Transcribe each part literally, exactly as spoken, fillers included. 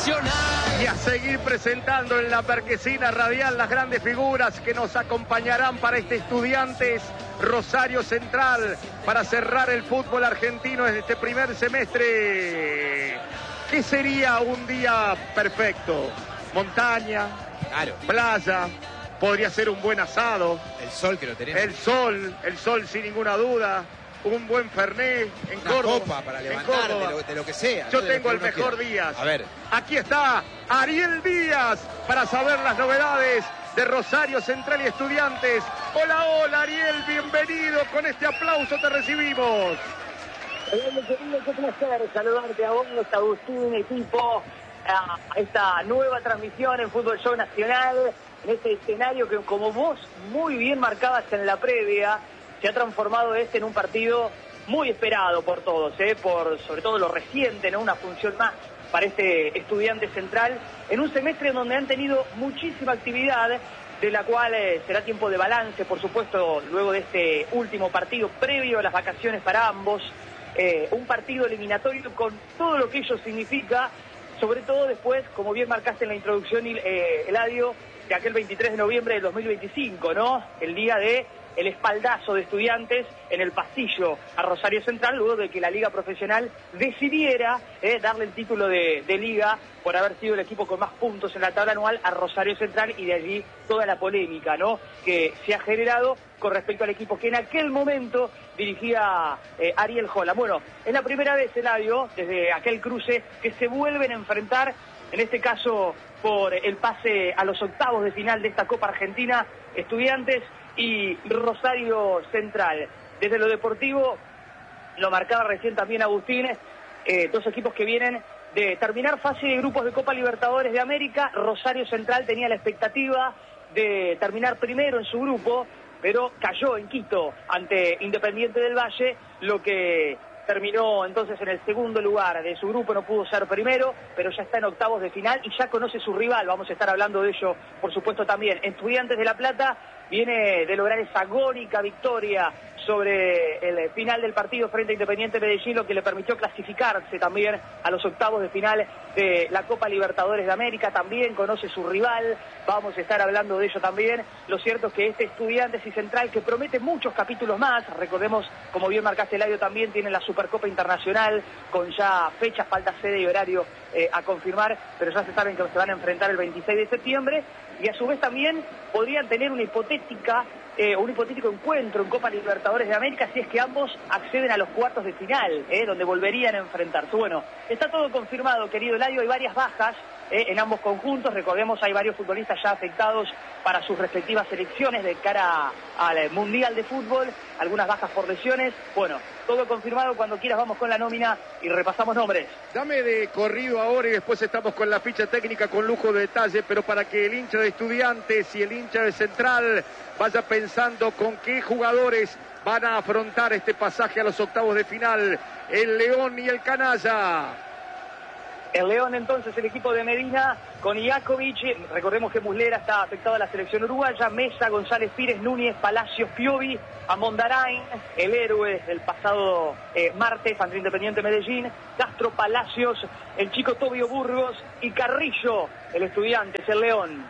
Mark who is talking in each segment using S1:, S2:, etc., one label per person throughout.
S1: Nacional.
S2: Y a seguir presentando en la Marquesina Radial las grandes figuras que nos acompañarán para este Estudiantes Rosario Central, para cerrar el fútbol argentino en este primer semestre. ¿Qué sería un día perfecto? Montaña,
S1: Claro.
S2: playa, podría ser un buen asado.
S1: El sol que lo tenemos.
S2: El sol, el sol sin ninguna duda. Un buen fernet en
S1: Una
S2: Córdoba.
S1: copa para
S2: en
S1: levantar de
S2: Córdoba.
S1: lo, de lo que sea.
S2: Yo
S1: ¿no? De lo
S2: tengo
S1: que
S2: el
S1: uno
S2: mejor
S1: quiera.
S2: Díaz.
S1: A ver.
S2: Aquí está Ariel Díaz para saber las novedades de Rosario Central y Estudiantes. Hola, hola Ariel, bienvenido. Con este aplauso te recibimos.
S3: Hola, querido, qué placer saludarte a vos, Agustín, equipo, a esta nueva transmisión en Fútbol Show Nacional, en este escenario que, como vos muy bien marcabas en la previa, se ha transformado este en un partido muy esperado por todos, ¿eh? Por sobre todo lo reciente, ¿no? Una función más para este Estudiante Central, en un semestre donde han tenido muchísima actividad, de la cual eh, será tiempo de balance, por supuesto, luego de este último partido previo a las vacaciones para ambos. Eh, un partido eliminatorio con todo lo que ello significa, sobre todo después, como bien marcaste en la introducción, eh, Eladio, de aquel veintitrés de noviembre del dos mil veinticinco, ¿no? El día de el espaldazo de Estudiantes en el pasillo a Rosario Central, luego de que la Liga Profesional decidiera eh, darle el título de, de Liga por haber sido el equipo con más puntos en la tabla anual a Rosario Central, y de allí toda la polémica, ¿no?, que se ha generado con respecto al equipo que en aquel momento dirigía eh, Ariel Holland. Bueno, es la primera vez, Eladio, desde aquel cruce, que se vuelven a enfrentar, en este caso por el pase a los octavos de final de esta Copa Argentina, Estudiantes y Rosario Central. Desde lo deportivo, lo marcaba recién también Agustín, eh, dos equipos que vienen de terminar fase de grupos de Copa Libertadores de América. Rosario Central tenía la expectativa de terminar primero en su grupo, pero cayó en Quito ante Independiente del Valle, lo que terminó entonces en el segundo lugar de su grupo. No pudo ser primero, pero ya está en octavos de final y ya conoce su rival. Vamos a estar hablando de ello, por supuesto, también. Estudiantes de La Plata viene de lograr esa agónica victoria sobre el final del partido frente a Independiente Medellín, lo que le permitió clasificarse también a los octavos de final de la Copa Libertadores de América. También conoce su rival, vamos a estar hablando de ello también. Lo cierto es que este Estudiantes y Central, que promete muchos capítulos más, recordemos, como bien marcaste, Eladio, también tiene la Supercopa Internacional, con ya fecha, falta sede y horario eh, a confirmar, pero ya se saben que se van a enfrentar el veintiséis de septiembre, y a su vez también podrían tener una hipotética Eh, un hipotético encuentro en Copa Libertadores de América si es que ambos acceden a los cuartos de final, eh, donde volverían a enfrentarse. Bueno, está todo confirmado, querido Eladio, hay varias bajas eh, en ambos conjuntos. Recordemos, hay varios futbolistas ya afectados para sus respectivas selecciones de cara al Mundial de Fútbol, algunas bajas por lesiones. Bueno, todo confirmado. Cuando quieras vamos con la nómina y repasamos nombres.
S2: Dame de corrido ahora y después estamos con la ficha técnica con lujo de detalle, pero para que el hincha de Estudiantes y el hincha de Central vaya pensando con qué jugadores van a afrontar este pasaje a los octavos de final, el León y el Canalla.
S3: El León, entonces, el equipo de Medina con Iakovic. Recordemos que Muslera está afectado a la selección uruguaya. Mesa, González Pires, Núñez, Palacios, Piovi, Amondarain, el héroe del pasado eh, martes ante Independiente Medellín, Castro, Palacios, el chico Tobio Burgos y Carrillo, el Estudiantes, el León.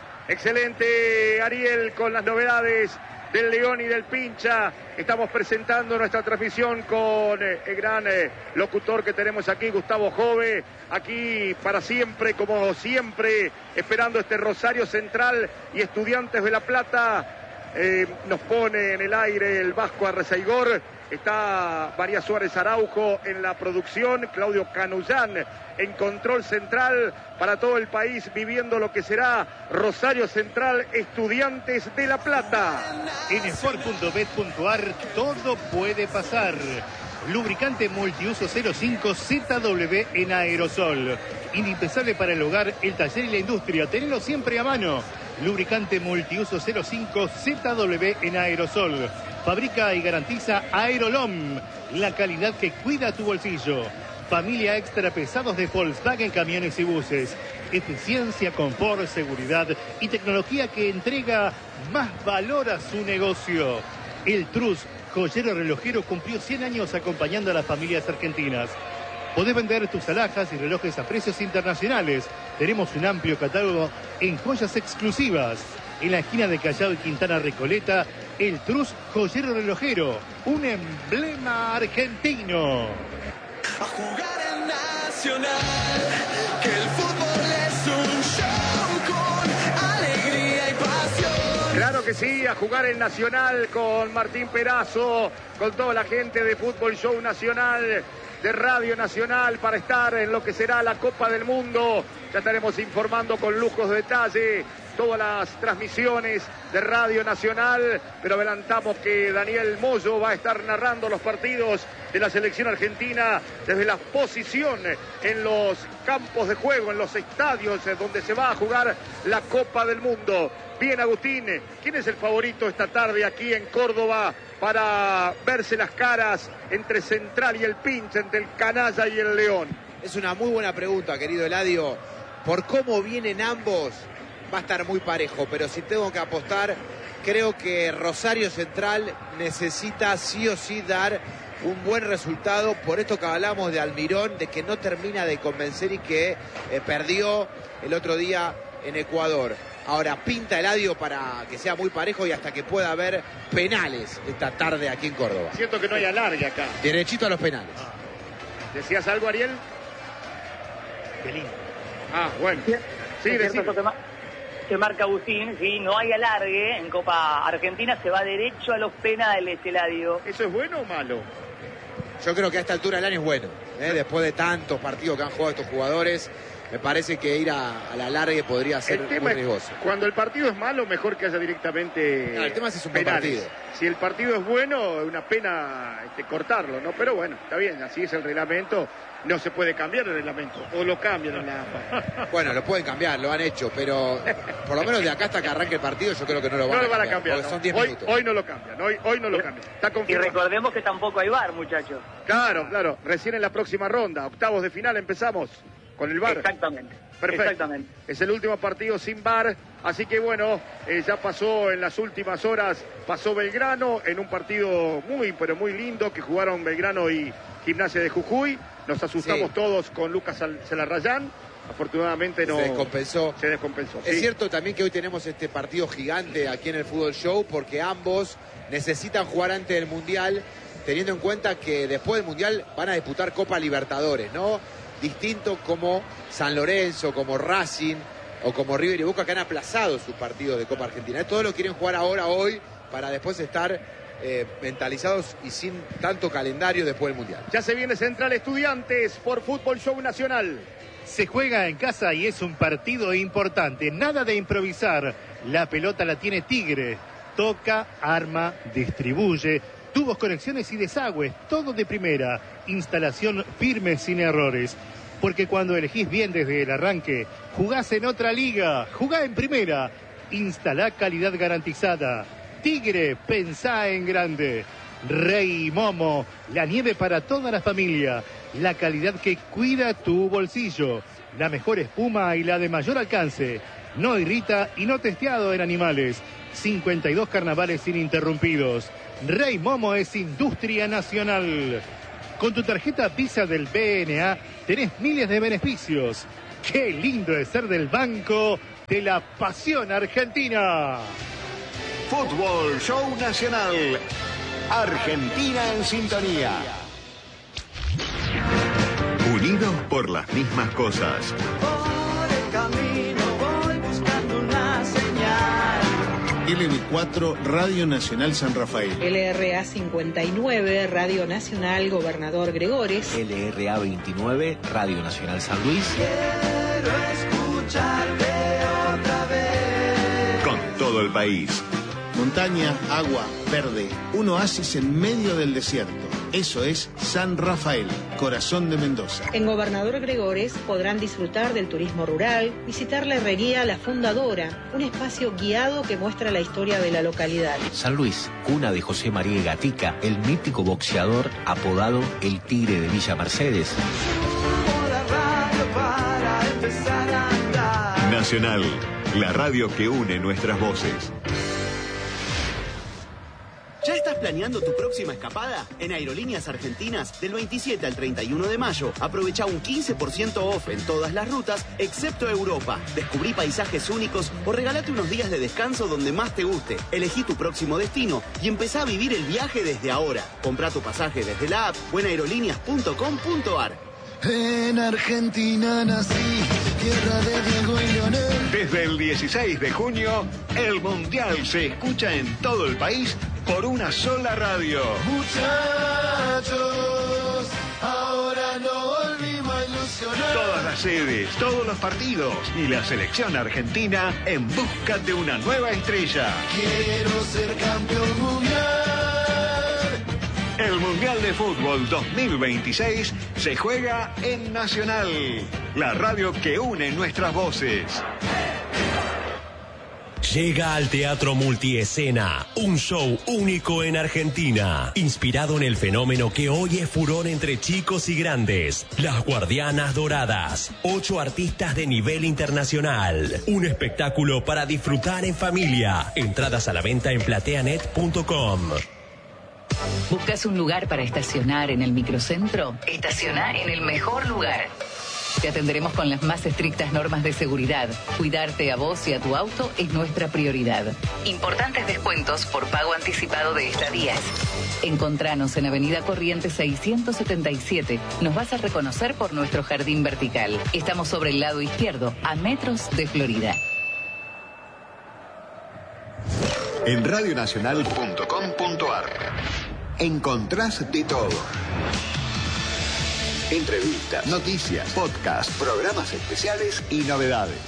S2: Excelente, Ariel, con las novedades del León y del Pincha. Estamos presentando nuestra transmisión con eh, el gran eh, locutor que tenemos aquí, Gustavo Jove, aquí para siempre, como siempre, esperando este Rosario Central y Estudiantes de La Plata. Eh, nos pone en el aire el Vasco Arrezaigor, está María Suárez Araujo en la producción, Claudio Canullán en control central, para todo el país viviendo lo que será Rosario Central, Estudiantes de La Plata.
S4: En sport punto bet punto ar todo puede pasar. Lubricante multiuso cero cinco Z W en aerosol. Indispensable para el hogar, el taller y la industria. Tenelo siempre a mano. Lubricante multiuso cero cinco Z W en aerosol. Fabrica y garantiza Aerolom, la calidad que cuida tu bolsillo. Familia extra pesados de Volkswagen Camiones y Buses. Eficiencia, confort, seguridad y tecnología que entrega más valor a su negocio. El Trus, joyero relojero, cumplió cien años acompañando a las familias argentinas. Podés vender tus alhajas y relojes a precios internacionales. Tenemos un amplio catálogo en joyas exclusivas. En la esquina de Callao y Quintana Recoleta, el Trus Joyero Relojero, un emblema argentino.
S1: A jugar en Nacional, que el fútbol es un show con alegría y pasión.
S2: Claro que sí, a jugar en Nacional con Martín Perazo, con toda la gente de Fútbol Show Nacional, de Radio Nacional, para estar en lo que será la Copa del Mundo. Ya estaremos informando con lujos de detalle todas las transmisiones de Radio Nacional, pero adelantamos que Daniel Moyo va a estar narrando los partidos de la selección argentina desde la posición en los campos de juego, en los estadios donde se va a jugar la Copa del Mundo. Bien, Agustín, ¿quién es el favorito esta tarde aquí en Córdoba para verse las caras entre Central y el Pincha, entre el Canalla y el León?
S5: Es una muy buena pregunta, querido Eladio. Por cómo vienen ambos, va a estar muy parejo, pero si tengo que apostar, creo que Rosario Central necesita sí o sí dar un buen resultado, por esto que hablamos de Almirón, de que no termina de convencer y que eh, perdió el otro día en Ecuador. Ahora pinta Eladio para que sea muy parejo y hasta que pueda haber penales esta tarde aquí en Córdoba.
S2: Siento que no hay alargue acá.
S5: Derechito a los penales.
S2: ¿Decías algo, Ariel?
S4: Qué lindo.
S2: Ah, bueno. Sí,
S3: es
S2: decime.
S3: cierto que, ma- que marca Agustín, sí, no hay alargue en Copa Argentina, se va derecho a los penales, Eladio.
S2: ¿Eso es bueno o malo?
S5: Yo creo que a esta altura del año es bueno, ¿eh? Después de tantos partidos que han jugado estos jugadores, me parece que ir a, a la largue podría ser
S2: El tema
S5: muy
S2: es,
S5: riesgoso.
S2: cuando el partido es malo, mejor que haya directamente
S5: Claro, el tema es si es un buen
S2: penales.
S5: partido.
S2: Si el partido es bueno, es una pena este, cortarlo, ¿no? Pero bueno, está bien, así es el reglamento. No se puede cambiar el reglamento, o lo cambian en la A F A.
S5: Bueno, lo pueden cambiar, lo han hecho, pero por lo menos de acá hasta que arranque el partido yo creo que no lo van,
S2: No
S5: a,
S2: lo van a
S5: cambiar,
S2: cambiar.
S5: porque
S2: no.
S5: son diez
S2: Hoy,
S5: minutos.
S2: hoy no lo cambian, hoy, hoy no lo cambian. Está
S3: Y
S2: confirmado.
S3: recordemos que tampoco hay V A R, muchachos.
S2: Claro, claro, recién en la próxima ronda, octavos de final empezamos con el V A R.
S3: Exactamente.
S2: Perfecto.
S3: Exactamente.
S2: Es el último partido sin V A R, así que bueno, eh, ya pasó en las últimas horas, pasó Belgrano en un partido muy, pero muy lindo que jugaron Belgrano y Gimnasia de Jujuy. Nos asustamos
S5: Sí.
S2: todos con Lucas Celarrayán. Afortunadamente no
S5: Se descompensó.
S2: se descompensó.
S5: Es
S2: Sí.
S5: cierto también que hoy tenemos este partido gigante aquí en el Fútbol Show porque ambos necesitan jugar antes del Mundial, teniendo en cuenta que después del Mundial van a disputar Copa Libertadores, ¿no? Distinto como San Lorenzo, como Racing o como River y Boca, que han aplazado sus partidos de Copa Argentina. Todos lo quieren jugar ahora, hoy, para después estar eh, mentalizados y sin tanto calendario después del Mundial.
S2: Ya se viene Central Estudiantes por Fútbol Show Nacional.
S4: Se juega en casa y es un partido importante. Nada de improvisar. La pelota la tiene Tigre. Toca, arma, distribuye. Tubos, conexiones y desagües. Todo de primera. Instalación firme sin errores. Porque cuando elegís bien desde el arranque, jugás en otra liga. Jugá en primera. Instalá calidad garantizada. Tigre, pensá en grande. Rey Momo, la nieve para toda la familia. La calidad que cuida tu bolsillo. La mejor espuma y la de mayor alcance. No irrita y no testeado en animales. cincuenta y dos carnavales ininterrumpidos. Rey Momo es industria nacional. Con tu tarjeta Visa del B N A tenés miles de beneficios. ¡Qué lindo es ser del Banco de la Pasión Argentina!
S6: Fútbol Show Nacional. Argentina en sintonía. Unidos por las mismas cosas.
S1: Por el camino voy buscando una señal.
S7: L B cuatro, Radio Nacional San Rafael.
S8: L R A cincuenta y nueve, Radio Nacional Gobernador Gregores.
S9: L R A veintinueve, Radio Nacional San Luis.
S1: Quiero escucharte otra vez.
S6: Con todo el país.
S7: Montaña, agua, verde, un oasis en medio del desierto. Eso es San Rafael, corazón de Mendoza.
S8: En Gobernador Gregores podrán disfrutar del turismo rural, visitar la herrería La Fundadora, un espacio guiado que muestra la historia de la localidad.
S9: San Luis, cuna de José María Gatica, el mítico boxeador apodado El Tigre de Villa Mercedes.
S1: Subo la radio para empezar a andar.
S6: Nacional, la radio que une nuestras voces.
S1: ¿Ya estás
S10: planeando tu próxima escapada? En Aerolíneas Argentinas, del veintisiete al treinta y uno de mayo, aprovecha un quince por ciento off en todas las rutas, excepto Europa. Descubrí paisajes únicos o regalate unos días de descanso donde más te guste. Elegí tu próximo destino y empezá a vivir el viaje desde ahora. Comprá tu pasaje desde la app o en aerolíneas punto com punto ar.
S1: En Argentina nací, tierra de Diego y Leonel.
S6: Desde el dieciséis de junio, el Mundial se escucha en todo el país por una sola radio.
S1: Muchachos, ahora no volvimos a ilusionar.
S6: Todas las sedes, todos los partidos y la selección argentina en busca de una nueva estrella.
S1: Quiero ser campeón mundial.
S6: El Mundial de Fútbol dos mil veintiséis se juega en Nacional, la radio que une nuestras voces.
S11: Llega al Teatro Multiescena, un show único en Argentina, inspirado en el fenómeno que hoy es furor entre chicos y grandes, Las Guardianas Doradas, ocho artistas de nivel internacional, un espectáculo para disfrutar en familia, entradas a la venta en plateanet punto com.
S12: ¿Buscas un lugar para estacionar en el microcentro? Estaciona en el mejor lugar. Te atenderemos con las más estrictas normas de seguridad. Cuidarte a vos y a tu auto es nuestra prioridad. Importantes descuentos por pago anticipado de estadías. Encontranos en Avenida Corrientes seiscientos setenta y siete. Nos vas a reconocer por nuestro jardín vertical. Estamos sobre el lado izquierdo, a metros de Florida.
S6: En radionacional punto com punto ar encontrás de todo. Entrevistas, noticias, podcasts, programas especiales y novedades.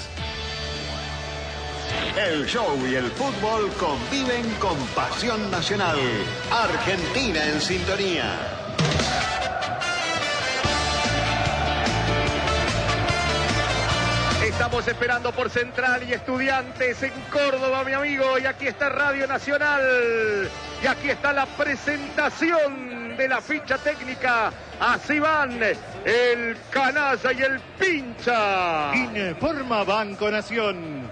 S6: El show y el fútbol conviven con pasión nacional. Argentina en sintonía.
S2: Estamos esperando por Central y Estudiantes en Córdoba, mi amigo. Y aquí está Radio Nacional. Y aquí está la presentación de la ficha técnica. Así van el Canalla y el Pincha.
S4: Informa Banco Nación.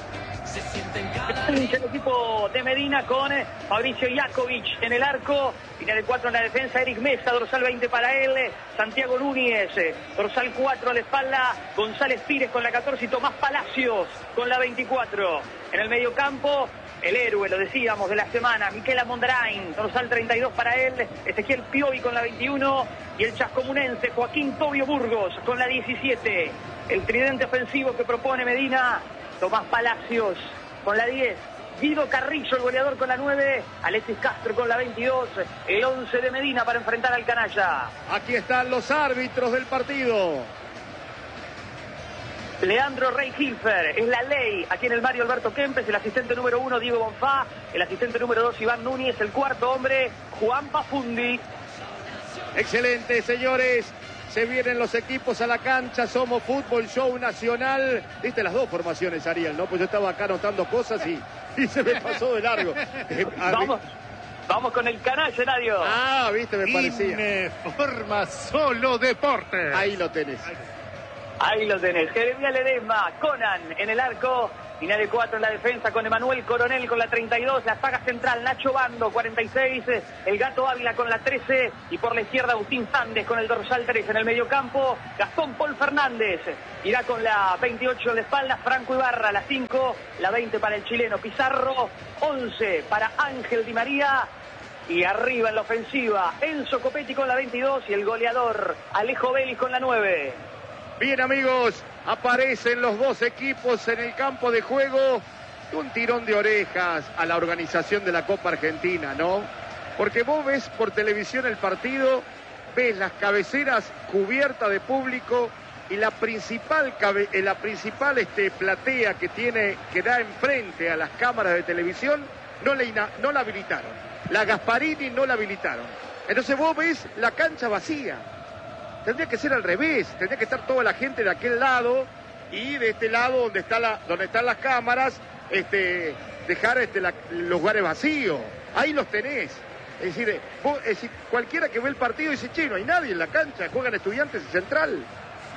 S3: El equipo de Medina con Fabricio Jakovic en el arco, línea de cuatro en la defensa, Eric Mesa, dorsal veinte para él, Santiago Núñez, dorsal cuatro a la espalda, González Pires con la catorce y Tomás Palacios con la veinticuatro. En el medio campo, el héroe, lo decíamos, de la semana, Miquel Mondrain, dorsal treinta y dos para él, Ezequiel Piovi con la veintiuno y el chascomunense Joaquín Tobio Burgos con la diecisiete. El tridente ofensivo que propone Medina, Tomás Palacios con la diez, Guido Carrillo, el goleador, con la nueve, Alexis Castro con la veintidós, el once de Medina para enfrentar al Canalla.
S2: Aquí están los árbitros del partido.
S3: Leandro Rey Hilfer, es la ley aquí en el Mario Alberto Kempes, el asistente número uno Diego Bonfá, el asistente número dos Iván Núñez, el cuarto hombre Juan Pafundi.
S2: Excelente, señores. Se vienen los equipos a la cancha, somos Fútbol Show Nacional. Viste las dos formaciones, Ariel, ¿no? Pues yo estaba acá anotando cosas y, y se me pasó de largo. Eh,
S3: vamos, vamos con el Canalla, Eladio.
S2: Ah, viste, me parecía.
S4: Informa Solo Deportes.
S2: Ahí lo tenés.
S3: Ahí lo tenés. Jeremías Ledesma, Conan en el arco. Línea de cuatro en la defensa con Emanuel Coronel con la treinta y dos, la saga central Nacho Bando, cuarenta y seis, el Gato Ávila con la trece y por la izquierda Agustín Sández con el dorsal tres. En el mediocampo Gastón Paul Fernández irá con la veintiocho en la espalda, Franco Ibarra la cinco, la veinte para el chileno Pizarro, once para Ángel Di María y arriba en la ofensiva Enzo Copetti con la veintidós y el goleador Alejo Vélez con la nueve.
S2: Bien, amigos, aparecen los dos equipos en el campo de juego. Un tirón de orejas a la organización de la Copa Argentina, ¿no? Porque vos ves por televisión el partido, ves las cabeceras cubiertas de público y la principal, cabe, la principal este, platea que tiene, que da enfrente a las cámaras de televisión, no, le, no la habilitaron. La Gasparini no la habilitaron. Entonces vos ves la cancha vacía. Tendría que ser al revés, tendría que estar toda la gente de aquel lado y de este lado donde, está la, donde están las cámaras, este, dejar este, la, los lugares vacíos. Ahí los tenés. Es decir, vos, es decir, cualquiera que ve el partido dice, che, no hay nadie en la cancha, juegan Estudiantes y Central.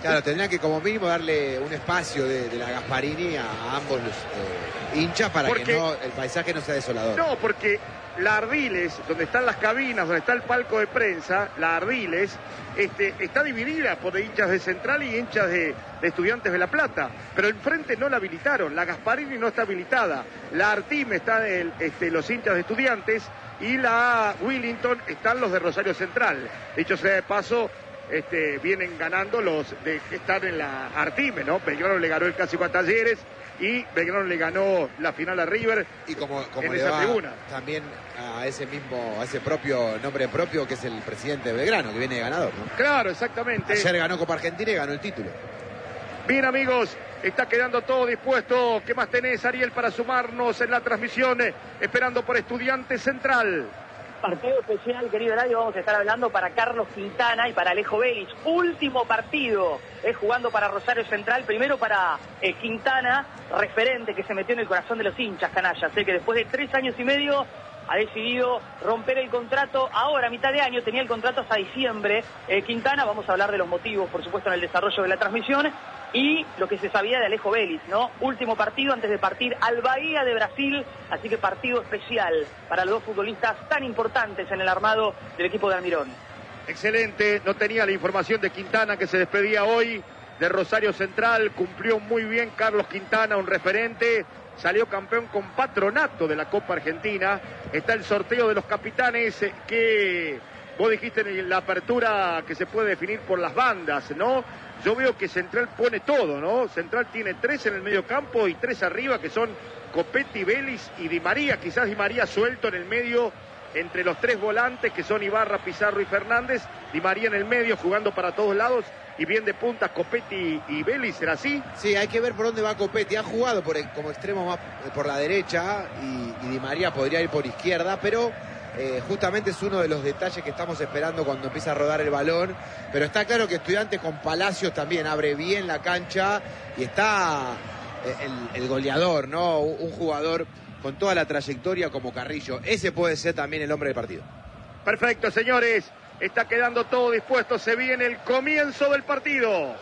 S5: Claro, tendrían que como mínimo darle un espacio de, de la Gasparini a, a ambos los eh, hinchas para porque, que no, el paisaje no sea desolador.
S2: No, porque la Ardiles, donde están las cabinas, donde está el palco de prensa, la Ardiles, este, está dividida por hinchas de Central y hinchas de, de Estudiantes de La Plata. Pero enfrente no la habilitaron, la Gasparini no está habilitada. La Artime está en este, los hinchas de Estudiantes y la Willington están los de Rosario Central. Dicho sea de paso, Este, vienen ganando los de que están en la Artime, ¿no? Belgrano le ganó el clásico a Talleres y Belgrano le ganó la final a River
S5: y como, como
S2: en
S5: le
S2: esa
S5: va
S2: tribuna.
S5: También a ese mismo, a ese propio nombre propio que es el presidente de Belgrano, que viene de ganador, ¿no?
S2: Claro, exactamente.
S5: Ayer ganó Copa Argentina y ganó el título.
S2: Bien, amigos, está quedando todo dispuesto. ¿Qué más tenés, Ariel, para sumarnos en la transmisión? Eh, esperando por Estudiantes Central.
S3: Partido especial, querido Eladio, vamos a estar hablando para Carlos Quintana y para Alejo Vélez. Último partido, es jugando para Rosario Central, primero para eh, Quintana, referente que se metió en el corazón de los hinchas, canallas, sé que después de tres años y medio ha decidido romper el contrato, ahora a mitad de año, tenía el contrato hasta diciembre. eh, Quintana, vamos a hablar de los motivos, por supuesto, en el desarrollo de la transmisión, y lo que se sabía de Alejo Vélez, ¿no? Último partido antes de partir al Bahía de Brasil, así que partido especial para los dos futbolistas tan importantes en el armado del equipo de Almirón.
S2: Excelente, no tenía la información de Quintana que se despedía hoy de Rosario Central, cumplió muy bien Carlos Quintana, un referente, salió campeón con Patronato de la Copa Argentina, está el sorteo de los capitanes que vos dijiste en la apertura que se puede definir por las bandas, ¿no? Yo veo que Central pone todo, ¿no? Central tiene tres en el medio campo y tres arriba, que son Copetti, Vélez y Di María. Quizás Di María suelto en el medio entre los tres volantes, que son Ibarra, Pizarro y Fernández. Di María en el medio, jugando para todos lados. Y bien de puntas, Copetti y Vélez, ¿será así?
S5: Sí, hay que ver por dónde va Copetti. Ha jugado por el, como extremo más por la derecha y, y Di María podría ir por izquierda, pero... Eh, justamente es uno de los detalles que estamos esperando cuando empieza a rodar el balón, pero está claro que Estudiantes con Palacios también abre bien la cancha y está eh, el, el goleador, ¿no? Un jugador con toda la trayectoria como Carrillo. Ese puede ser también el hombre del partido.
S2: Perfecto, señores, está quedando todo dispuesto, se viene el comienzo del partido.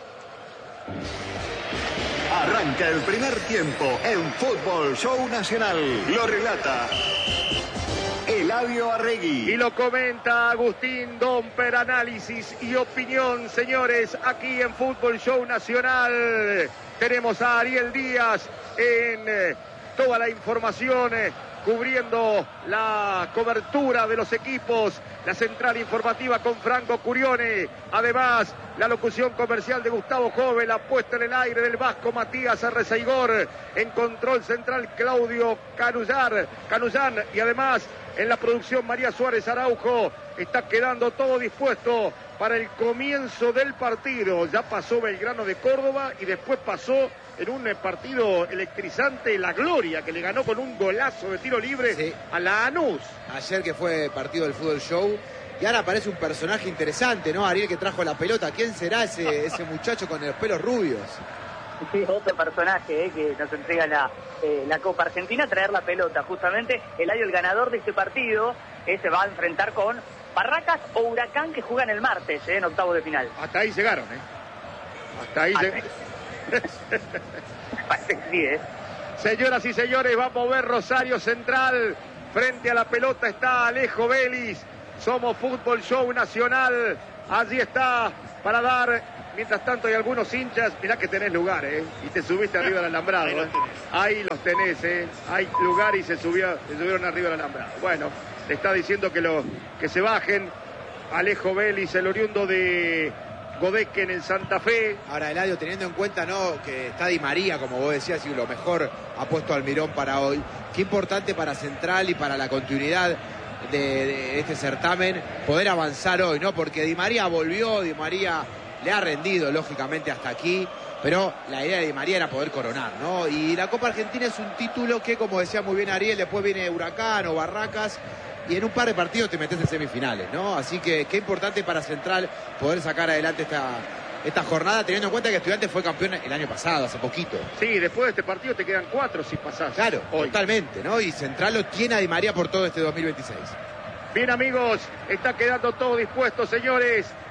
S6: Arranca el primer tiempo en Fútbol Show Nacional. Lo relata Eladio Arregui.
S2: Y lo comenta Agustín Domper, análisis y opinión, señores, aquí en Fútbol Show Nacional. Tenemos a Ariel Díaz en eh, toda la información, eh, cubriendo la cobertura de los equipos, la central informativa con Franco Curione, además la locución comercial de Gustavo Jove, la puesta en el aire del vasco Matías Arrezaigor, en control central Claudio Canullar, Canullán, y además en la producción María Suárez Araujo. Está quedando todo dispuesto para el comienzo del partido. Ya pasó Belgrano de Córdoba y después pasó en un partido electrizante La Gloria, que le ganó con un golazo de tiro libre sí. a la Lanús.
S5: Ayer que fue partido del Fútbol Show. Y ahora aparece un personaje interesante, ¿no? Ariel, que trajo la pelota. ¿Quién será ese, ese muchacho con los pelos rubios?
S3: Sí, otro personaje eh, que nos entrega la, eh, la Copa Argentina, traer la pelota. Justamente Eladio, el ganador de este partido, eh, se va a enfrentar con Barracas o Huracán, que juegan el martes eh, en octavo de final.
S2: Hasta ahí llegaron, ¿eh? Hasta ahí llegaron.
S3: Sí, ¿eh?
S2: Señoras y señores, va a mover Rosario Central. Frente a la pelota está Alejo Vélez. Somos Fútbol Show Nacional. Allí está para dar. Mientras tanto hay algunos hinchas. Mirá que tenés lugar, ¿eh? Y te subiste arriba del alambrado, ¿eh? Ahí los tenés, ¿eh? Hay lugar y se, subió, se subieron arriba del alambrado. Bueno, le está diciendo que, lo, que se bajen. Alejo Vélez, el oriundo de Godeque en el Santa Fe.
S5: Ahora, Eladio, teniendo en cuenta, ¿no?, que está Di María, como vos decías, y lo mejor ha puesto Almirón para hoy. Qué importante para Central y para la continuidad de, de este certamen poder avanzar hoy, ¿no? Porque Di María volvió, Di María le ha rendido, lógicamente, hasta aquí, pero la idea de Di María era poder coronar, ¿no? Y la Copa Argentina es un título que, como decía muy bien Ariel, después viene Huracán o Barracas, y en un par de partidos te metes en semifinales, ¿no? Así que qué importante para Central poder sacar adelante esta, esta jornada, teniendo en cuenta que Estudiantes fue campeón el año pasado, hace poquito.
S2: Sí, después de este partido te quedan cuatro si pasás.
S5: Claro, hoy. Totalmente, ¿no? Y Central lo tiene a Di María por todo este dos mil veintiséis.
S2: Bien, amigos, está quedando todo dispuesto, señores.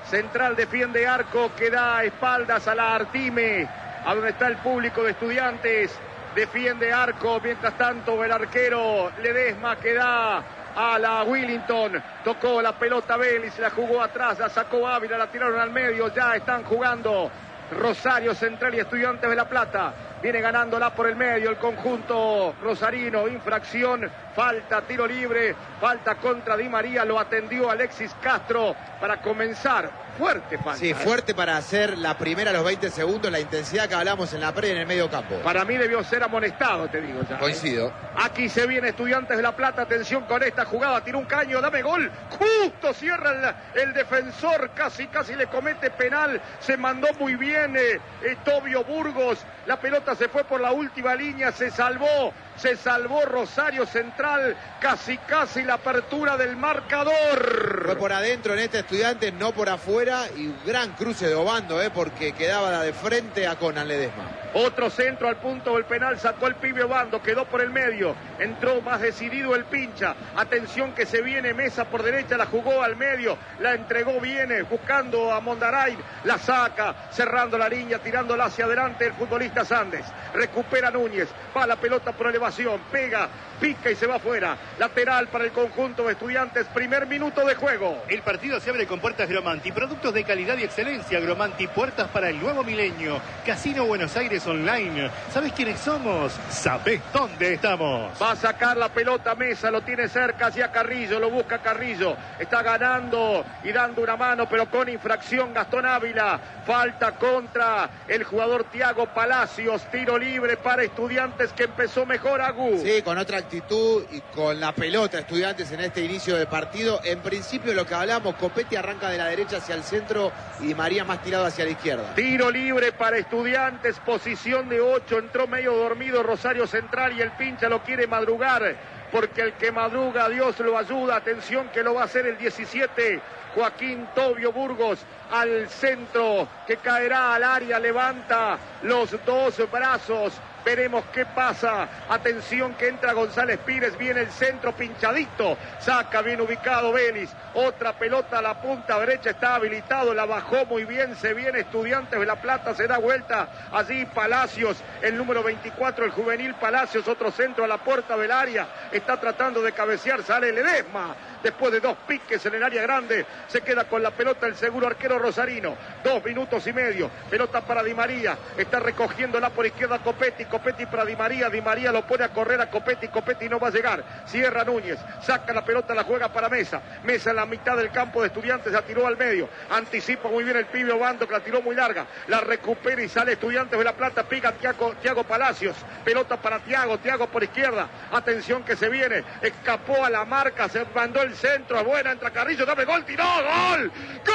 S2: Central defiende arco que da espaldas a la Artime, a donde está el público de Estudiantes. Defiende arco, mientras tanto el arquero Ledesma que da a la Willington. Tocó la pelota Vélez, la jugó atrás, la sacó Ávila, la tiraron al medio. Ya están jugando Rosario Central y Estudiantes de La Plata. Viene ganándola por el medio el conjunto rosarino. Infracción, falta, tiro libre, falta contra Di María. Lo atendió Alexis Castro para comenzar. Fuerte falta.
S5: Sí, fuerte para hacer la primera a los veinte segundos, la intensidad que hablamos en la previa en el medio campo.
S2: Para mí debió ser amonestado, te digo ya.
S5: Coincido.
S2: ¿eh? Aquí se viene Estudiantes de La Plata. Atención con esta jugada. Tiró un caño, dame gol. Justo cierra el, el defensor. Casi, casi le comete penal. Se mandó muy bien eh, eh, Tobio Burgos. La pelota se fue por la última línea. Se salvó. Se salvó Rosario Central. Casi, casi la apertura del marcador.
S5: Fue por adentro en este Estudiantes, no por afuera. Y gran cruce de Obando, eh, porque quedaba de frente a Conan Ledesma.
S2: Otro centro al punto del penal, sacó el pibe Obando, quedó por el medio, entró más decidido el Pincha. Atención que se viene Mesa por derecha, la jugó al medio, la entregó bien, buscando a Mondaray, la saca, cerrando la línea, tirándola hacia adelante el futbolista Sandes. Recupera Núñez, va la pelota por elevación, pega, pica y se va afuera. Lateral para el conjunto de Estudiantes, primer minuto de juego.
S4: El partido se abre con puertas Gromanti, productos de calidad y excelencia. Gromanti, puertas para el nuevo milenio. Casino Buenos Aires Online. ¿Sabes quiénes somos? ¿Sabés dónde estamos?
S2: Va a sacar la pelota Mesa, lo tiene cerca hacia Carrillo, lo busca Carrillo. Está ganando y dando una mano, pero con infracción Gastón Ávila. Falta contra el jugador Tiago Palacios. Tiro libre para Estudiantes que empezó mejor, Agu.
S5: Sí, con otra actitud y con la pelota Estudiantes en este inicio de partido. En principio lo que hablamos, Copetti arranca de la derecha hacia el centro y Di María más tirado hacia la izquierda.
S2: Tiro libre para Estudiantes, posición de ocho, entró medio dormido Rosario Central y el Pincha lo quiere madrugar, porque el que madruga Dios lo ayuda. Atención que lo va a hacer el diecisiete, Joaquín Tobio Burgos, al centro que caerá al área, levanta los dos brazos. Veremos qué pasa. Atención que entra González Pires. Viene el centro pinchadito. Saca bien ubicado Vélez. Otra pelota a la punta derecha. Está habilitado. La bajó muy bien. Se viene Estudiantes de La Plata. Se da vuelta. Allí Palacios. El número veinticuatro. El juvenil Palacios. Otro centro a la puerta del área. Está tratando de cabecear. Sale Ledesma. Después de dos piques en el área grande. Se queda con la pelota el seguro arquero rosarino. Dos minutos y medio. Pelota para Di María. Está recogiéndola por izquierda Copetti. Copetti para Di María, Di María lo pone a correr a Copetti, Copetti no va a llegar, cierra Núñez, saca la pelota, la juega para Mesa, Mesa en la mitad del campo de Estudiantes, la tiró al medio, anticipa muy bien el pibe Obando que la tiró muy larga, la recupera y sale Estudiantes de La Plata, pica Tiago, Tiago Palacios, pelota para Tiago, Tiago por izquierda, atención que se viene, escapó a la marca, se mandó el centro, es buena, entra Carrillo, dame gol, tiró, gol,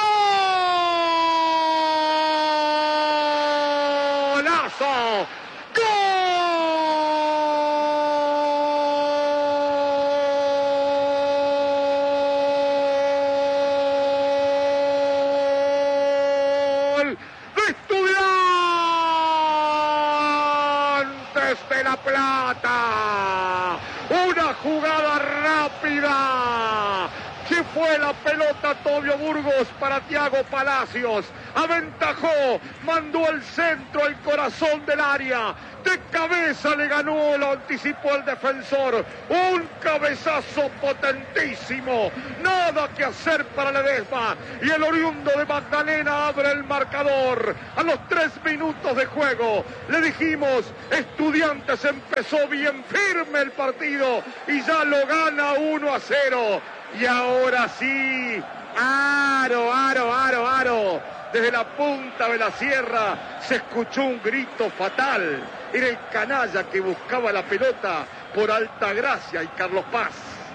S2: golazo. ¡Gol de Estudiantes de La Plata! Una jugada rápida. Se fue la pelota Tobio Burgos para Tiago Palacios. Aventajó, mandó el centro al corazón del área. De cabeza le ganó, lo anticipó el defensor. Un cabezazo potentísimo. Nada que hacer para Ledesma. Y el oriundo de Magdalena abre el marcador. A los tres minutos de juego le dijimos, Estudiantes empezó bien firme el partido y ya lo gana uno a cero. Y ahora sí, aro, aro, aro, aro. Desde la punta de la sierra se escuchó un grito fatal. Era el canalla que buscaba la pelota por Altagracia y Carlos Paz.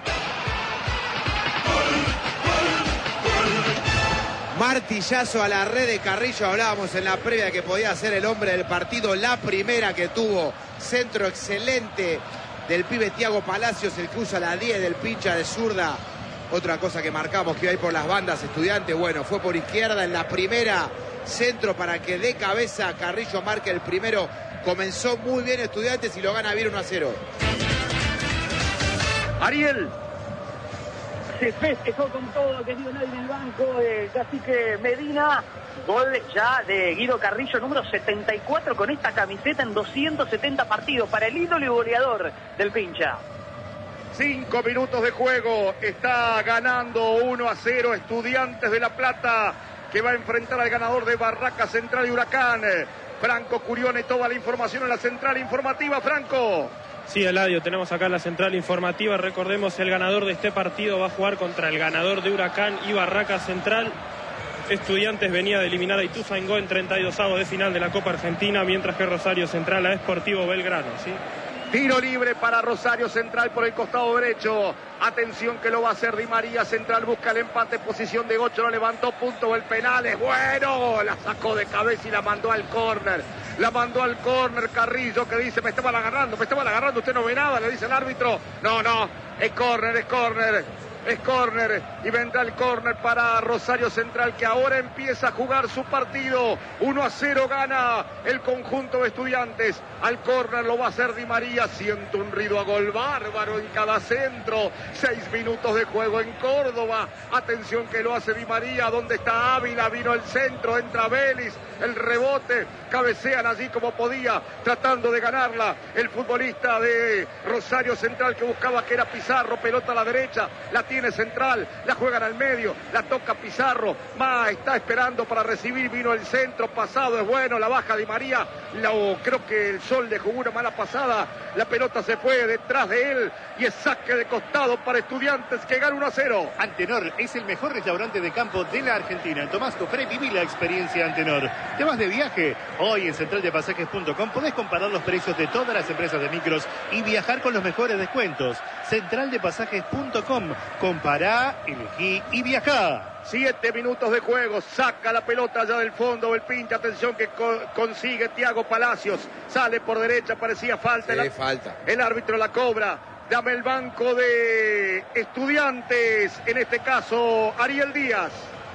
S5: Martillazo a la red de Carrillo. Hablábamos en la previa que podía ser el hombre del partido. La primera que tuvo. Centro excelente del pibe Tiago Palacios. El cruza a la diez del Pincha de zurda. Otra cosa que marcamos que iba a ir por las bandas Estudiantes. Bueno, fue por izquierda en la primera. Centro para que de cabeza Carrillo marque el primero. Comenzó muy bien Estudiantes y lo gana bien uno a cero.
S2: Ariel.
S3: Se festejó con todo, querido nadie en el banco, eh, Cacique Medina. Gol ya de Guido Carrillo, número setenta y cuatro, con esta camiseta en doscientos setenta partidos para el ídolo y goleador del Pincha.
S2: Cinco minutos de juego, está ganando uno a cero Estudiantes de La Plata, que va a enfrentar al ganador de Barraca Central y Huracán. Franco Curione, toda la información en la central informativa. Franco.
S13: Sí, Eladio, tenemos acá la central informativa. Recordemos, el ganador de este partido va a jugar contra el ganador de Huracán y Barraca Central. Estudiantes venía de eliminar a Ituzaingó en treinta y dos avos de final de la Copa Argentina, mientras que Rosario Central a Sportivo Belgrano, ¿sí?
S2: Tiro libre para Rosario Central por el costado derecho. Atención que lo va a hacer Di María. Central busca el empate, posición de ocho, lo levantó, punto, el penal es bueno. La sacó de cabeza y la mandó al córner. La mandó al córner Carrillo, que dice, me estaban agarrando, me estaban agarrando, usted no ve nada, le dice el árbitro. No, no, es córner, es córner. Es córner y vendrá el córner para Rosario Central, que ahora empieza a jugar su partido. uno a cero gana el conjunto de Estudiantes. Al córner lo va a hacer Di María. Siente un ruido a gol bárbaro en cada centro. Seis minutos de juego en Córdoba. Atención que lo hace Di María. ¿Dónde está Ávila? Vino el centro, entra Vélez. El rebote, cabecean allí como podía, tratando de ganarla el futbolista de Rosario Central, que buscaba que era Pizarro. Pelota a la derecha, la tiene Central, la juegan al medio, la toca Pizarro, más está esperando para recibir, vino el centro, pasado es bueno, la baja Di María, lo, creo que el Sol le jugó una mala pasada, la pelota se fue detrás de él y es saque de costado para Estudiantes, que gana uno a cero.
S4: Antenor es el mejor restaurante de campo de la Argentina. Tomás Cofré, viví la experiencia Antenor. ¿Te vas de viaje? Hoy en central de pasajes punto com podés comparar los precios de todas las empresas de micros y viajar con los mejores descuentos. central de pasajes punto com. Compará, elegí y viajá.
S2: Siete minutos de juego, saca la pelota ya del fondo, el Pincha, atención que co consigue Thiago Palacios, sale por derecha, parecía falta.
S5: Sí,
S2: el,
S5: falta.
S2: El árbitro la cobra, dame el banco de Estudiantes, en este caso Ariel Díaz.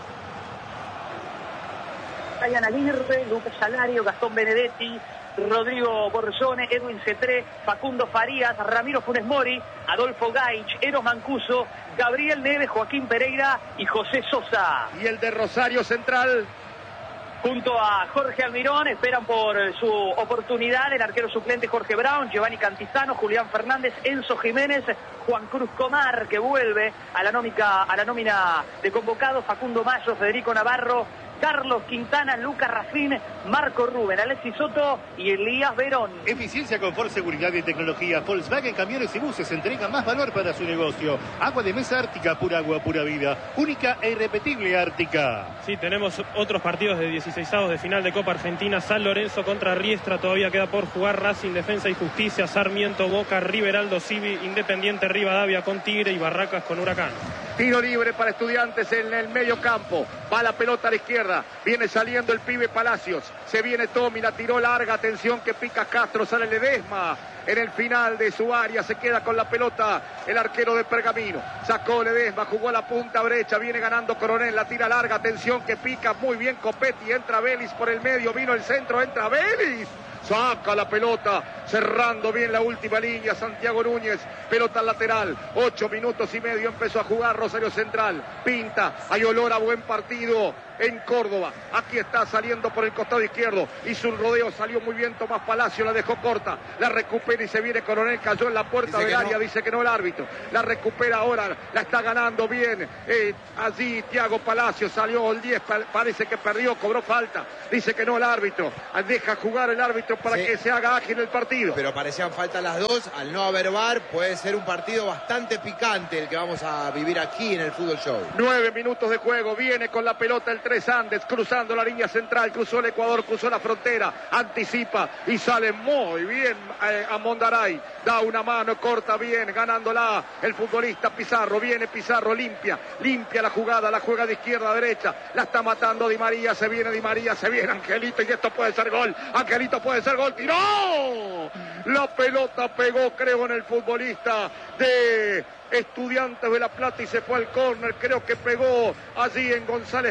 S3: Brian Aguirre, Lucas Salario, Gastón Benedetti, Rodrigo Borzone, Edwin Cetré, Facundo Farías, Ramiro Funes Mori, Adolfo Gaich, Eros Mancuso, Gabriel Neves, Joaquín Pereira y José Sosa.
S2: Y el de Rosario Central,
S3: junto a Jorge Almirón, esperan por su oportunidad el arquero suplente Jorge Brown, Giovanni Cantizano, Julián Fernández, Enzo Jiménez, Juan Cruz Comar, que vuelve a la nómica, a la nómina de convocados, Facundo Mayo, Federico Navarro, Carlos Quintana, Lucas Rafín, Marco Rubén, Alexis Soto y Elías Verón.
S4: Eficiencia, confort, seguridad y tecnología. Volkswagen Camiones y Buses entrega más valor para su negocio. Agua de mesa Ártica, pura agua, pura vida. Única e irrepetible Ártica.
S13: Sí, tenemos otros partidos de dieciseisavos de final de Copa Argentina. San Lorenzo contra Riestra, todavía queda por jugar. Racing, Defensa y Justicia, Sarmiento, Boca, Riveraldo, Civi, Independiente, Rivadavia con Tigre y Barracas con Huracán.
S2: Tiro libre para Estudiantes en el medio campo. Va la pelota a la izquierda. Viene saliendo el pibe Palacios. Se viene Tommy, la tiró larga. Atención que pica Castro. Sale Ledesma en el final de su área. Se queda con la pelota el arquero de Pergamino. Sacó Ledesma, jugó a la punta brecha. Viene ganando Coronel. La tira larga. Atención que pica muy bien Copetti. Entra Vélez por el medio. Vino el centro. Entra Vélez. Saca la pelota, cerrando bien la última línea, Santiago Núñez, pelota al lateral, ocho minutos y medio empezó a jugar Rosario Central, pinta, hay olor a buen partido en Córdoba, aquí está saliendo por el costado izquierdo, hizo un rodeo, salió muy bien Tomás Palacio, la dejó corta, la recupera y se viene Coronel, cayó en la puerta del área, no. Dice que no el árbitro, la recupera ahora, la está ganando bien, eh, allí Thiago Palacio, salió el diez, parece que perdió, cobró falta, dice que no el árbitro, deja jugar el árbitro para sí. que se haga ágil el partido.
S5: Pero parecían falta las dos, al no haber V A R puede ser un partido bastante picante el que vamos a vivir aquí en el Fútbol Show.
S2: Nueve minutos de juego, viene con la pelota el Tres Andes, cruzando la línea central, cruzó el Ecuador, cruzó la frontera, anticipa y sale muy bien eh, a Mondaray, da una mano, corta bien, ganándola el futbolista Pizarro, viene Pizarro, limpia, limpia la jugada, la juega de izquierda a derecha, la está matando Di María, se viene Di María, se viene Angelito y esto puede ser gol, Angelito puede ser gol, tiró, la pelota pegó creo en el futbolista de Estudiantes de La Plata y se fue al córner, creo que pegó allí en González Pires,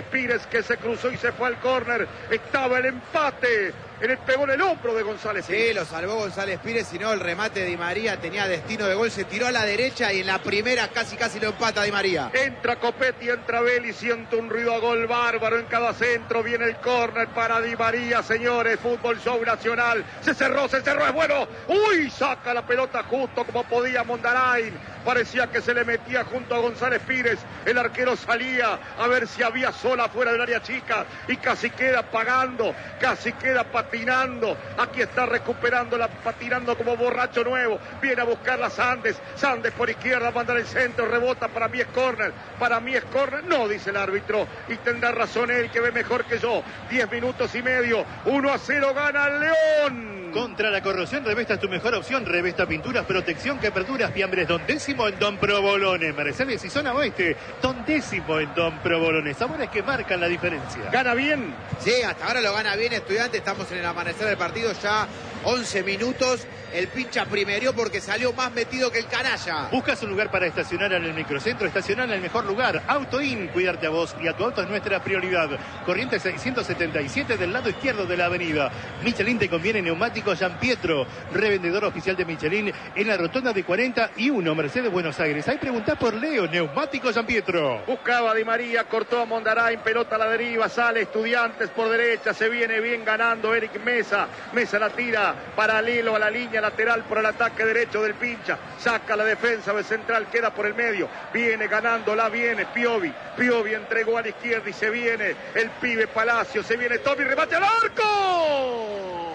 S2: que se cruzó y se fue al córner. Estaba el empate. En el pegó en el hombro de González Pires.
S5: Sí, lo salvó González Pires, si no el remate de Di María tenía destino de gol, se tiró a la derecha y en la primera casi casi lo empata Di María.
S2: Entra Copetti, entra Vélez, siente un ruido a gol bárbaro en cada centro, viene el córner para Di María, señores, fútbol show nacional, se cerró, se cerró, es bueno, uy, saca la pelota justo como podía Mondarain, parecía que se le metía junto a González Pires, el arquero salía a ver si había sola fuera del área chica y casi queda pagando, casi queda patinando, aquí está recuperándola, patinando como borracho nuevo, viene a buscarla Sandes, Sandes por izquierda, manda el centro, rebota, para mí es córner, para mí es córner, no, dice el árbitro, y tendrá razón él que ve mejor que yo, diez minutos y medio, uno a cero gana el León.
S4: Contra la corrosión, Revesta es tu mejor opción. Revesta pinturas, protección, que aperturas, fiambres. Don Décimo en Don Provolone. Mercedes y zona oeste. Don Décimo en Don Provolone. Sabores que marcan la diferencia.
S2: ¿Gana bien?
S5: Sí, hasta ahora lo gana bien Estudiantes. Estamos en el amanecer del partido, ya once minutos. El pincha primerió porque salió más metido que el canalla.
S4: ¿Buscas un lugar para estacionar en el microcentro? Estacionar en el mejor lugar. AutoIn, cuidarte a vos y a tu auto es nuestra prioridad. Corriente seiscientos setenta y siete del lado izquierdo de la avenida. Michelin te conviene neumático Gian Pietro, revendedor oficial de Michelin en la rotonda de cuarenta y uno, Mercedes, Buenos Aires. Ahí preguntás por Leo, neumático Gian Pietro.
S2: Buscaba a Di María, cortó a Mondarain, pelota a la deriva, sale Estudiantes por derecha, se viene bien ganando Eric Mesa. Mesa la tira paralelo a la línea lateral por el ataque derecho del pincha, saca la defensa de central, queda por el medio, viene ganándola, viene Piovi, Piovi entregó a la izquierda y se viene el pibe Palacio, se viene Tommy, remate al arco,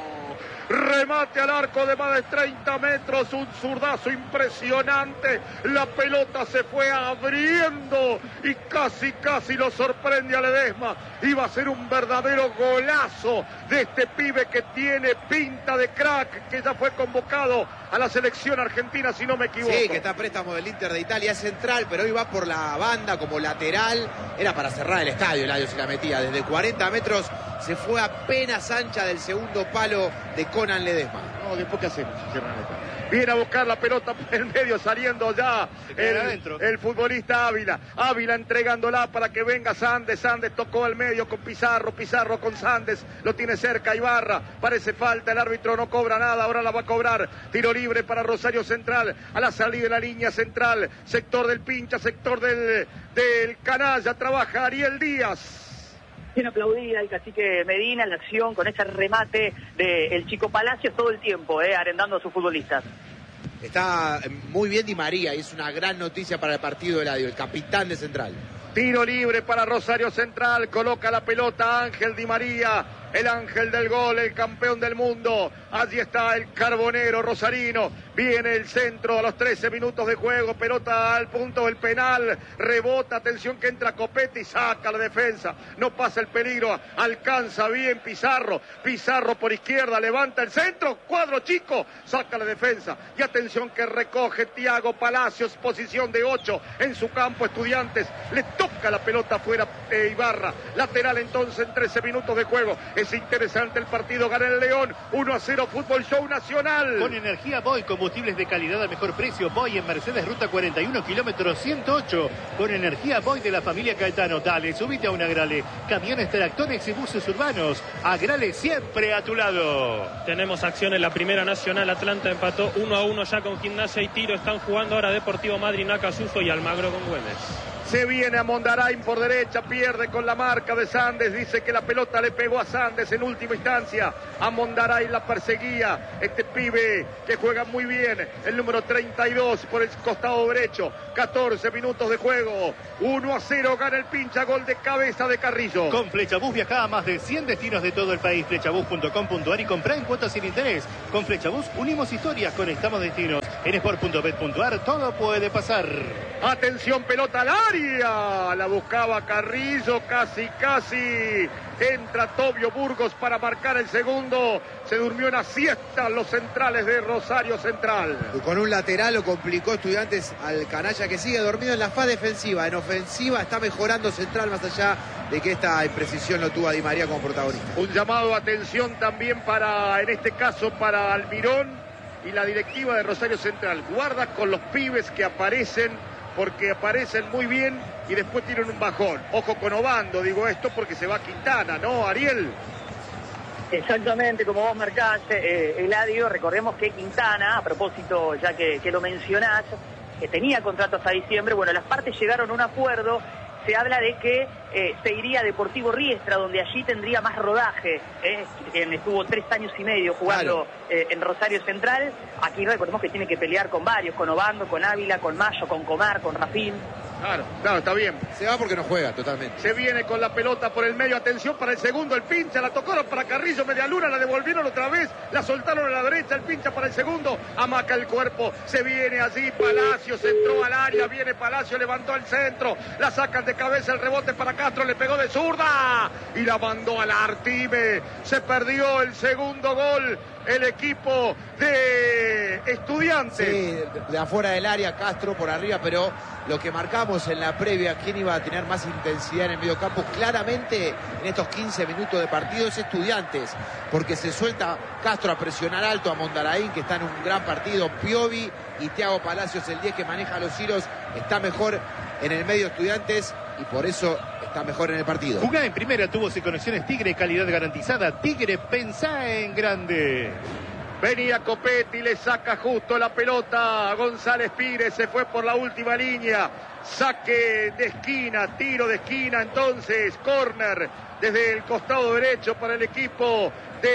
S2: remate al arco de más de treinta metros, un zurdazo impresionante, la pelota se fue abriendo y casi casi lo sorprende a Ledesma, iba a ser un verdadero golazo de este pibe que tiene pinta de crack, que ya fue convocado a la selección argentina, si no me equivoco.
S5: Sí, que está a préstamo del Inter de Italia, es central, pero hoy va por la banda como lateral, era para cerrar el estadio, Eladio se la metía, desde cuarenta metros se fue apenas ancha del segundo palo de Conan Ledesma.
S2: No, después qué hacemos, viene a buscar la pelota por el medio, saliendo ya el, el futbolista Ávila. Ávila entregándola para que venga Sandes. Sandes tocó al medio con Pizarro. Pizarro con Sandes. Lo tiene cerca Ibarra. Parece falta. El árbitro no cobra nada. Ahora la va a cobrar. Tiro libre para Rosario Central. A la salida de la línea central. Sector del pincha. Sector del, del canalla. Trabaja Ariel Díaz.
S3: Bien aplaudida el cacique Medina en la acción con ese remate del Chico Palacios todo el tiempo, eh, arendando a sus futbolistas.
S5: Está muy bien Di María y es una gran noticia para el partido de Eladio, el capitán de Central.
S2: Tiro libre para Rosario Central, coloca la pelota Ángel Di María, el ángel del gol, el campeón del mundo. Allí está el carbonero rosarino, viene el centro a los trece minutos de juego, pelota al punto del penal, rebota, atención que entra Copetti, saca la defensa, no pasa el peligro, alcanza bien Pizarro, Pizarro por izquierda, levanta el centro, cuadro chico, saca la defensa, y atención que recoge Thiago Palacios, posición de ocho en su campo. Estudiantes, le toca la pelota fuera de Ibarra, lateral entonces en trece minutos de juego. Es interesante el partido, gana el León, uno a cero, fútbol show nacional.
S4: Con energía Boy, combustibles de calidad al mejor precio. Boy en Mercedes, ruta cuarenta y uno, kilómetro ciento ocho. Con energía Boy de la familia Caetano. Dale, subite a un Agrale. Camiones, tractores y buses urbanos. Agrale siempre a tu lado.
S13: Tenemos acción en la Primera Nacional. Atlanta empató uno a uno ya con Gimnasia y Tiro. Están jugando ahora Deportivo Madrid, Acasuso y Almagro con Güemes.
S2: Se viene a Mondarain por derecha, pierde con la marca de Sandes, dice que la pelota le pegó a Sandes en última instancia, a Mondarain la perseguía, este pibe que juega muy bien, el número treinta y dos por el costado derecho, catorce minutos de juego, uno a cero gana el pincha, gol de cabeza de Carrillo.
S4: Con Flechabús viaja a más de cien destinos de todo el país, flechabús punto com punto ar y comprá en cuotas sin interés. Con Flechabús unimos historias, conectamos destinos. En sport punto bet punto ar todo puede pasar.
S2: Atención, pelota al área, la buscaba Carrillo, casi, casi, entra Tobio Burgos para marcar el segundo, se durmió una siesta los centrales de Rosario Central.
S5: Con un lateral lo complicó Estudiantes al canalla que sigue dormido en la fase defensiva, en ofensiva está mejorando Central más allá de que esta imprecisión lo tuvo a Di María como protagonista.
S2: Un llamado de atención también para, en este caso, para Almirón y la directiva de Rosario Central, guarda con los pibes que aparecen porque aparecen muy bien y después tienen un bajón. Ojo con Obando, digo esto porque se va Quintana, ¿no, Ariel?
S3: Exactamente, como vos marcás, eh, Eladio, recordemos que Quintana, a propósito, ya que, que lo mencionás, que tenía contrato hasta diciembre, bueno, las partes llegaron a un acuerdo, se habla de que eh, se iría a Deportivo Riestra, donde allí tendría más rodaje, eh, quien estuvo tres años y medio jugando claro. eh, en Rosario Central. Aquí recordemos que tiene que pelear con varios, con Obando, con Ávila, con Mayo, con Comar, con Rafín.
S2: Claro, claro, está bien.
S5: Se va porque no juega totalmente.
S2: Se viene con la pelota por el medio. Atención para el segundo. El pincha la tocaron para Carrillo. Media luna. La devolvieron otra vez. La soltaron a la derecha. El pincha para el segundo. Amaca el cuerpo. Se viene allí. Palacios entró al área. Viene Palacio. Levantó al centro. La sacan de cabeza. El rebote para Castro. Le pegó de zurda. Y la mandó al Artime. Se perdió el segundo gol. El equipo de Estudiantes.
S5: Sí, de afuera del área, Castro por arriba, pero lo que marcamos en la previa, quién iba a tener más intensidad en el medio campo, claramente en estos quince minutos de partido es Estudiantes, porque se suelta Castro a presionar alto a Mondaraín, que está en un gran partido, Piovi y Thiago Palacios, el diez que maneja los hilos, está mejor en el medio Estudiantes y por eso está mejor en el partido.
S4: Jugá en primera, tuvo conexiones Tigre, calidad garantizada. Tigre, pensá en grande.
S2: Venía Copetti, le saca justo la pelota a González Pires, se fue por la última línea. Saque de esquina, tiro de esquina, entonces, córner desde el costado derecho para el equipo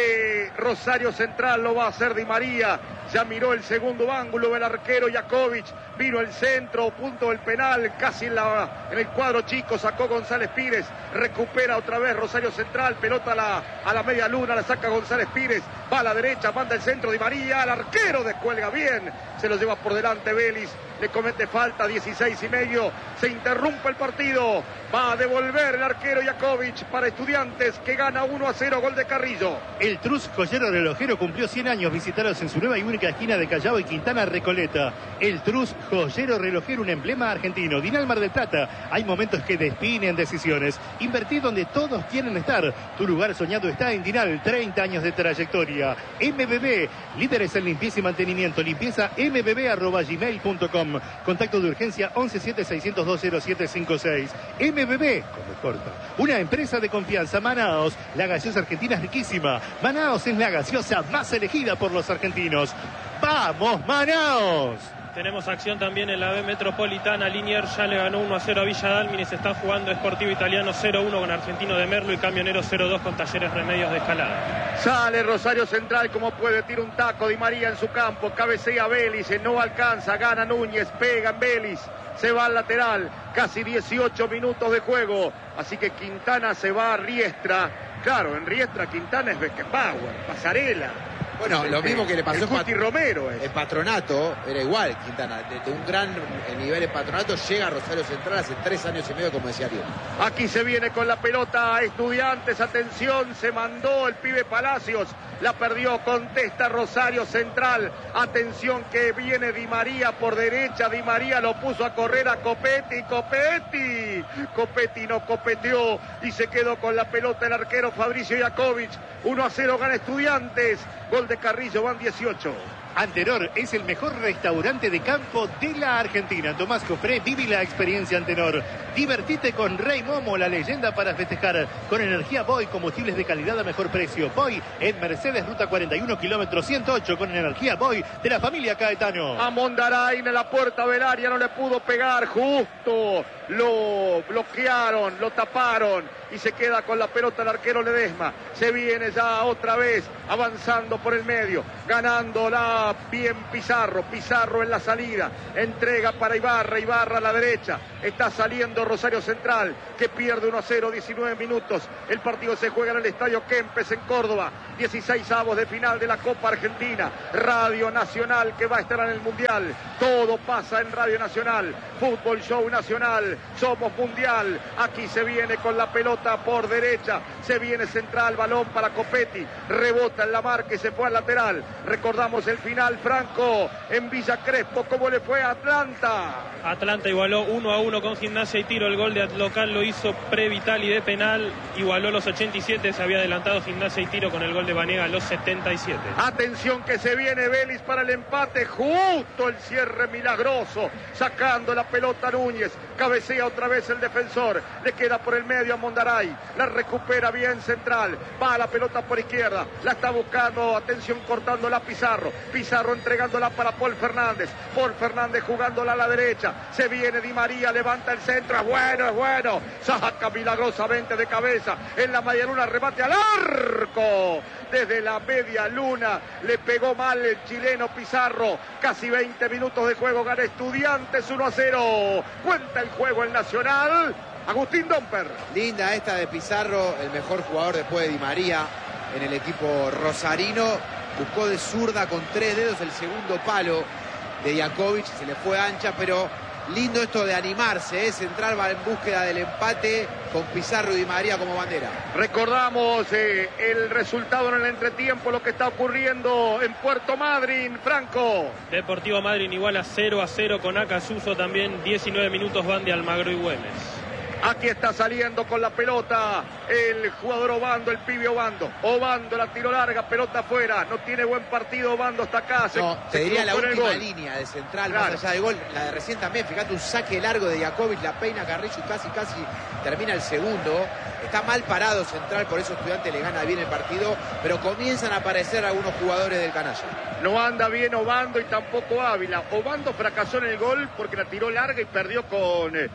S2: de Rosario Central, lo va a hacer Di María. Ya miró el segundo ángulo del arquero Jakovic, vino el centro, punto del penal, casi en, la, en el cuadro chico, sacó González Pires, recupera otra vez Rosario Central, pelota a la, a la media luna, la saca González Pires, va a la derecha, manda el centro Di María, al arquero descuelga bien, se lo lleva por delante Vélez, le comete falta, dieciséis y medio, se interrumpe el partido, va a devolver el arquero Jakovic para Estudiantes, que gana uno a cero, gol de Carrillo.
S4: El Trus Joyero Relojero cumplió cien años, visitaros en su nueva y única esquina de Callao y Quintana Recoleta. El Trus Joyero Relojero, un emblema argentino. Dinal Mar del Plata, hay momentos que definen decisiones. Invertí donde todos quieren estar. Tu lugar soñado está en Dinal, treinta años de trayectoria. M B B, líderes en limpieza y mantenimiento. Limpieza m b b arroba gmail punto com. Contacto de urgencia once siete seiscientos dos cero siete cinco seis. M B B, como corta. Una empresa de confianza. Manaos, la gaseosa argentina es riquísima. Manaos es la gaseosa más elegida por los argentinos. ¡Vamos, Manaos!
S13: Tenemos acción también en la B Metropolitana. Liniers ya le ganó uno a cero a Villa Dálmines. Está jugando Sportivo Italiano cero uno con Argentino de Merlo y Camionero cero dos con Talleres Remedios de Escalada.
S2: Sale Rosario Central como puede, tira un taco Di María en su campo, cabecea Vélez, no alcanza, gana Núñez, pega en Vélez, se va al lateral, casi dieciocho minutos de juego, así que Quintana se va a Riestra. Claro, en Riestra Quintana es Beckenbauer, Pasarela.
S5: Bueno, lo mismo que le pasó
S2: en Pat Romero. Es.
S5: En Patronato, era igual Quintana. De, de un gran nivel en Patronato llega a Rosario Central hace tres años y medio, como decía Ariel.
S2: Aquí se viene con la pelota Estudiantes, atención, se mandó el pibe Palacios, la perdió, contesta Rosario Central, atención que viene Di María por derecha, Di María lo puso a correr a Copetti, Copetti, Copetti no copeteó y se quedó con la pelota el arquero Fabricio Jakovic, uno a cero gana Estudiantes, gol de Carrillo, van dieciocho.
S4: Antenor es el mejor restaurante de campo de la Argentina. Tomás Cofré, viví la experiencia Antenor. Divertite con Rey Momo, la leyenda para festejar. Con energía Boy, combustibles de calidad a mejor precio. Boy en Mercedes, ruta cuarenta y uno, kilómetro ciento ocho, con energía Boy de la familia Caetano.
S2: A Mondarain en la puerta del área, no le pudo pegar, justo lo bloquearon, lo taparon y se queda con la pelota el arquero Ledesma. Se viene ya otra vez avanzando por el medio, ganándola bien Pizarro, Pizarro en la salida, entrega para Ibarra, Ibarra a la derecha, está saliendo Rosario Central, que pierde uno a cero, diecinueve minutos, el partido se juega en el Estadio Kempes en Córdoba, dieciséis avos de final de la Copa Argentina, Radio Nacional que va a estar en el Mundial, todo pasa en Radio Nacional, Fútbol Show Nacional, somos Mundial, aquí se viene con la pelota por derecha, se viene Central, balón para Copetti, rebota en la marca y se fue al lateral, recordamos el final Franco en Villa Crespo, ¿cómo le fue a Atlanta?
S13: Atlanta igualó uno a uno con Gimnasia y Tiro, el gol de local lo hizo Previtali de penal, igualó los ochenta y siete, se había adelantado Gimnasia y Tiro con el gol de de Banega a los setenta y siete.
S2: Atención que se viene Vélez para el empate, justo el cierre milagroso, sacando la pelota Núñez, cabecea otra vez el defensor, le queda por el medio a Mondaray, la recupera bien Central, va la pelota por izquierda, la está buscando, atención cortándola Pizarro, Pizarro entregándola para Paul Fernández, Paul Fernández jugándola a la derecha, se viene Di María, levanta el centro, es bueno, es bueno, saca milagrosamente de cabeza, en la media luna, remate al arco, desde la media luna, le pegó mal el chileno Pizarro, casi veinte minutos de juego, gana Estudiantes uno a cero, cuenta el juego el Nacional, Agustín Domper.
S5: Linda esta de Pizarro, el mejor jugador después de Di María en el equipo rosarino, buscó de zurda con tres dedos el segundo palo de Djakovic, se le fue ancha, pero lindo esto de animarse, ¿eh? Central va en búsqueda del empate con Pizarro y Di María como bandera.
S2: Recordamos eh, el resultado en el entretiempo, lo que está ocurriendo en Puerto Madryn, Franco.
S13: Deportivo Madryn igual a cero a cero con Acasuso, también diecinueve minutos van de Almagro y Güemes.
S2: Aquí está saliendo con la pelota el jugador Obando, el pibe Obando. Obando, la tiro larga, pelota afuera. No tiene buen partido Obando hasta acá. Se,
S5: no, te
S2: se
S5: diría la última
S2: gol.
S5: línea de Central,
S2: Claro.
S5: más allá del gol. La de recién también, fíjate, un saque largo de Djakovic, la peina Carrillo y casi, casi termina el segundo. Está mal parado Central, por eso Estudiantes le gana bien el partido, pero comienzan a aparecer algunos jugadores del canalla.
S2: No anda bien Obando y tampoco Ávila. Obando fracasó en el gol porque la tiró larga y perdió con eh,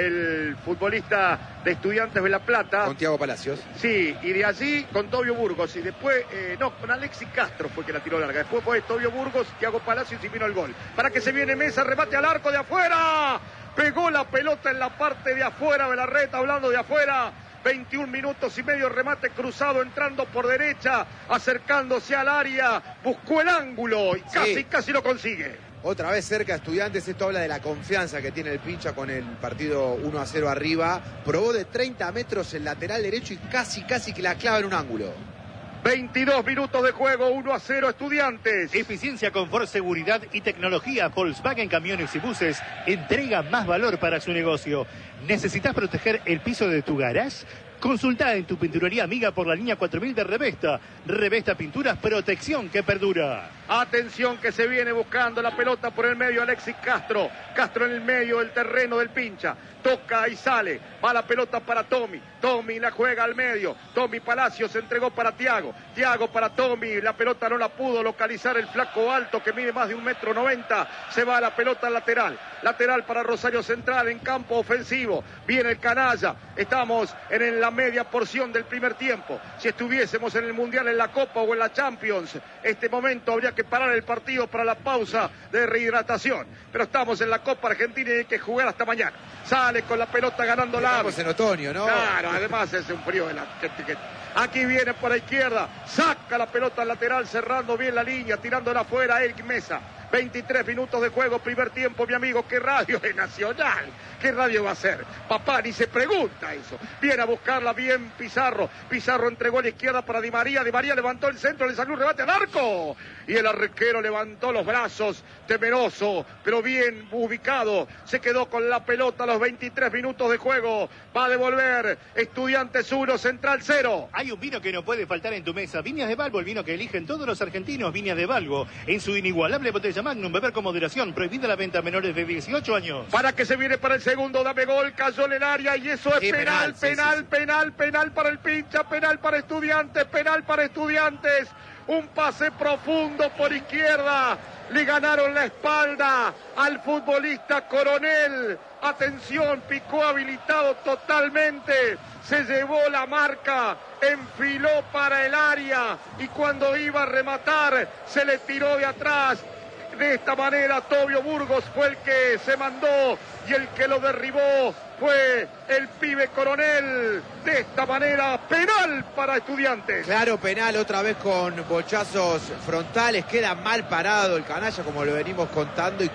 S2: el futbolista de Estudiantes de La Plata.
S5: Con Thiago Palacios.
S2: Sí, y de allí con Tobio Burgos. Y después, eh, no, con Alexis Castro fue que la tiró larga. Después fue Tobio Burgos, Thiago Palacios y vino el gol. Para que se viene Mesa, remate al arco de afuera. Pegó la pelota en la parte de afuera de la red, hablando de afuera. veintiún minutos y medio, remate cruzado, entrando por derecha, acercándose al área, buscó el ángulo y casi,
S5: sí.
S2: casi lo consigue.
S5: Otra vez cerca de Estudiantes, esto habla de la confianza que tiene el Pincha con el partido uno a cero arriba. Probó de treinta metros el lateral derecho y casi, casi que la clava en un ángulo.
S2: veintidós minutos de juego, uno a cero Estudiantes.
S4: Eficiencia, confort, seguridad y tecnología. Volkswagen Camiones y Buses entrega más valor para su negocio. ¿Necesitas proteger el piso de tu garage? Consulta en tu pinturería amiga por la línea cuatro mil de Revesta. Revesta Pinturas, protección que perdura.
S2: Atención que se viene buscando la pelota por el medio Alexis Castro. Castro en el medio del terreno del Pincha. Toca y sale. Va la pelota para Tommy. Tommy la juega al medio. Tommy Palacios se entregó para Thiago. Thiago para Tommy. La pelota no la pudo localizar el flaco alto que mide más de un metro noventa. Se va a la pelota al lateral. Lateral para Rosario Central en campo ofensivo. Viene el canalla. Estamos en la media porción del primer tiempo. Si estuviésemos en el Mundial, en la Copa o en la Champions, este momento habría que parar el partido para la pausa de rehidratación. Pero estamos en la Copa Argentina y hay que jugar hasta mañana. Sale con la pelota ganando la.
S5: Estamos en otoño, ¿no?
S2: Claro, además es un frío de la. Aquí viene por la izquierda, saca la pelota al lateral, cerrando bien la línea, tirándola afuera Eric Mesa. veintitrés minutos de juego, primer tiempo, mi amigo. ¿Qué radio es Nacional? ¿Qué radio va a ser? Papá ni se pregunta eso. Viene a buscarla bien Pizarro. Pizarro entregó a la izquierda para Di María. Di María levantó el centro, le salió un rebate al arco. Y el arquero levantó los brazos, temeroso, pero bien ubicado. Se quedó con la pelota a los veintitrés minutos de juego. Va a devolver Estudiantes uno, Central cero.
S4: Hay un vino que no puede faltar en tu mesa. Viñas de Balbo, el vino que eligen todos los argentinos. Viñas de Balbo, en su inigualable botella Magnum, beber con moderación, prohibida la venta a menores de dieciocho años.
S2: Para que se viene para el segundo, dame gol, cayó en el área y eso es
S5: Sí,
S2: penal,
S5: penal, sí,
S2: penal,
S5: sí, sí.
S2: penal, penal para el Pincha, penal para Estudiantes, penal para Estudiantes. Un pase profundo por izquierda. Le ganaron la espalda al futbolista Coronel. Atención, picó habilitado totalmente. Se llevó la marca, enfiló para el área y cuando iba a rematar se le tiró de atrás. De esta manera Tobio Burgos fue el que se mandó y el que lo derribó fue el pibe Coronel. De esta manera, penal para Estudiantes.
S5: Claro, penal otra vez con bochazos frontales. Queda mal parado el canalla, como lo venimos contando, y